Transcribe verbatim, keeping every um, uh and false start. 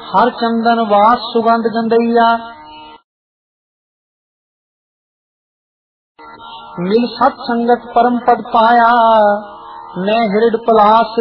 हर चंदन वास सुगंध गंदैया। मिल सत संगत परम पद पाया, मैं हृद पलास